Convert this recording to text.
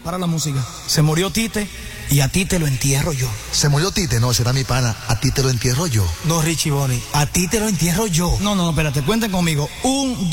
para la música. Se murió Tite y a ti te lo entierro yo. Se murió Tite, no, será mi pana. A ti te lo entierro yo. No, Richie Bonnie, a ti te lo entierro yo. No, espérate, cuenten conmigo. 1, 2.